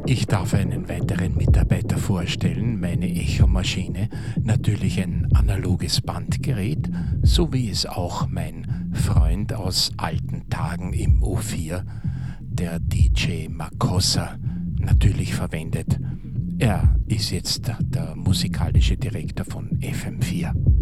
Ich darf einen weiteren Mitarbeiter vorstellen, meine Echomaschine, natürlich ein analoges Bandgerät, so wie es auch mein Freund aus alten Tagen im U4, der DJ Makossa, natürlich verwendet. Er ist jetzt der musikalische Direktor von FM4.